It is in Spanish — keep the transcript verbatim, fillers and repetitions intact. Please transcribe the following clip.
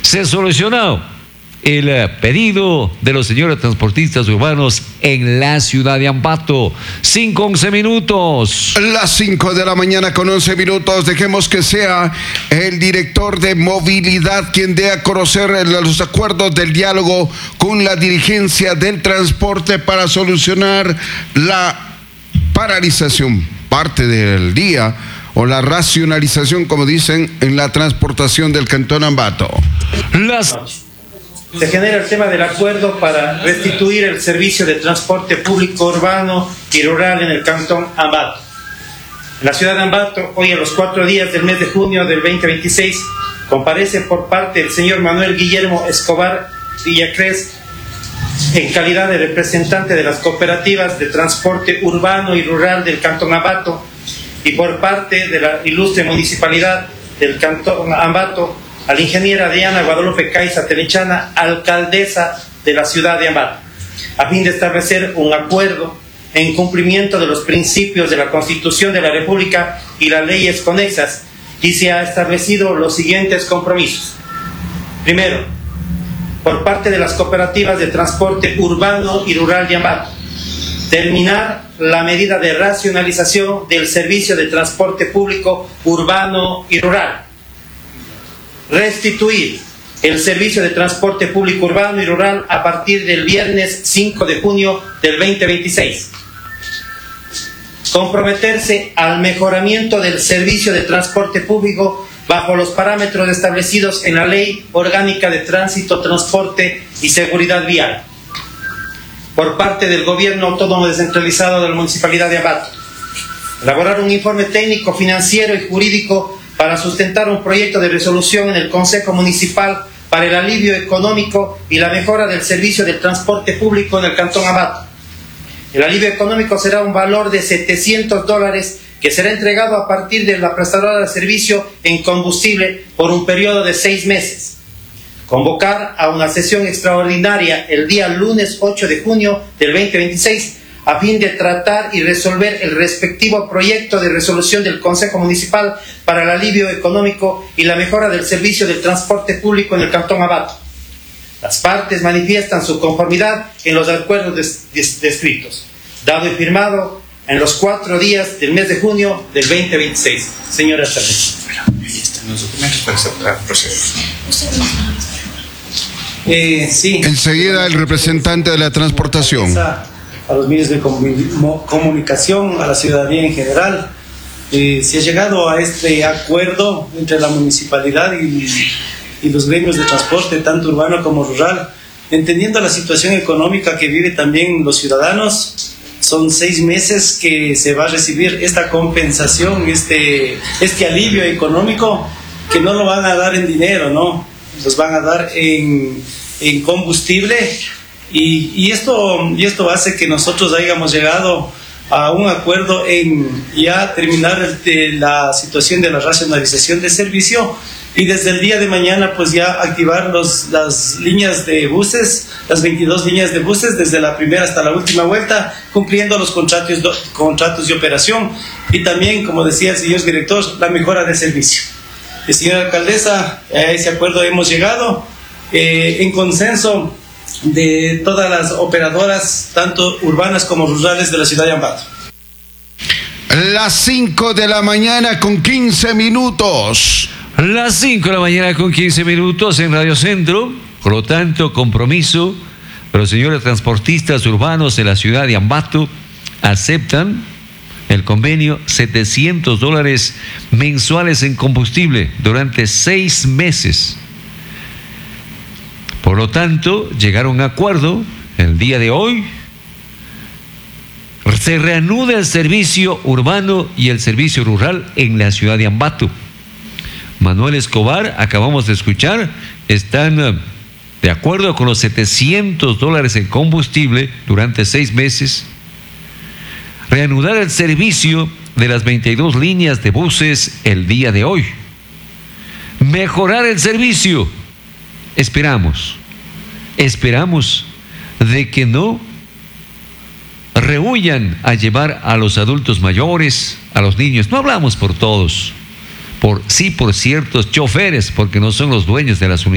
Se solucionó el eh, pedido de los señores transportistas urbanos en la ciudad de Ambato. Cinco, once minutos. Las cinco de la mañana con once minutos. Dejemos que sea el director de movilidad quien dé a conocer los acuerdos del diálogo con la dirigencia del transporte para solucionar la paralización, parte del día, o la racionalización, como dicen, en la transportación del Cantón Ambato. Las... Se genera el tema del acuerdo para restituir el servicio de transporte público urbano y rural en el Cantón Ambato. En la ciudad de Ambato, hoy a los cuatro días del mes de junio del veinte veintiséis, comparece por parte del señor Manuel Guillermo Escobar Villacrés, en calidad de representante de las cooperativas de transporte urbano y rural del Cantón Ambato, y por parte de la ilustre municipalidad del Cantón Ambato, a la ingeniera Diana Guadalupe Caiza Telechana, alcaldesa de la ciudad de Ambato, a fin de establecer un acuerdo en cumplimiento de los principios de la Constitución de la República y las leyes conexas, y se ha establecido los siguientes compromisos. Primero, por parte de las cooperativas de transporte urbano y rural de Ambato, terminar la medida de racionalización del servicio de transporte público urbano y rural. Restituir el servicio de transporte público urbano y rural a partir del viernes cinco de junio del veinte veintiséis. Comprometerse al mejoramiento del servicio de transporte público bajo los parámetros establecidos en la Ley Orgánica de Tránsito, Transporte y Seguridad Vial. Por parte del Gobierno Autónomo Descentralizado de la Municipalidad de Ambato, elaborar un informe técnico, financiero y jurídico para sustentar un proyecto de resolución en el Consejo Municipal para el alivio económico y la mejora del servicio de transporte público en el Cantón Ambato. El alivio económico será un valor de setecientos dólares que será entregado a partir de la prestadora de servicio en combustible por un periodo de seis meses. Convocar a una sesión extraordinaria el día lunes ocho de junio del veinte veintiséis a fin de tratar y resolver el respectivo proyecto de resolución del Consejo Municipal para el alivio económico y la mejora del servicio del transporte público en el Cantón Ambato. Las partes manifiestan su conformidad en los acuerdos des des descritos, dado y firmado en los cuatro días del mes de junio del veinte veintiséis. Señora Chávez. Ahí están los documentos para aceptar proceder. Eh, sí. Enseguida el representante de la transportación. A los medios de comunicación, a la ciudadanía en general, eh, se ha llegado a este acuerdo entre la municipalidad y, y los gremios de transporte, tanto urbano como rural, entendiendo la situación económica que viven también los ciudadanos. Son seis meses que se va a recibir esta compensación, este, este alivio económico, que no lo van a dar en dinero, ¿no? Los van a dar en, en combustible. Y, y, esto, y esto hace que nosotros hayamos llegado a un acuerdo en ya terminar el, de la situación de la racionalización de servicio, y desde el día de mañana pues ya activar los, las líneas de buses, las veintidós líneas de buses desde la primera hasta la última vuelta, cumpliendo los contratos, contratos de operación, y también, como decía el señor director, la mejora de servicio. Y, señora alcaldesa, a ese acuerdo hemos llegado eh, en consenso de todas las operadoras, tanto urbanas como rurales de la ciudad de Ambato. Las cinco de la mañana con quince minutos. Las cinco de la mañana con quince minutos en Radio Centro. Por lo tanto, compromiso. Los señores transportistas urbanos de la ciudad de Ambato aceptan el convenio, setecientos dólares mensuales en combustible durante seis meses. Por lo tanto, llegaron a un acuerdo el día de hoy. Se reanuda el servicio urbano y el servicio rural en la ciudad de Ambato. Manuel Escobar, acabamos de escuchar, están de acuerdo con los setecientos dólares en combustible durante seis meses. Reanudar el servicio de las veintidós líneas de buses el día de hoy. Mejorar el servicio. Esperamos, esperamos de que no rehuyan a llevar a los adultos mayores, a los niños. No hablamos por todos, por sí por ciertos choferes, porque no son los dueños de las unidades.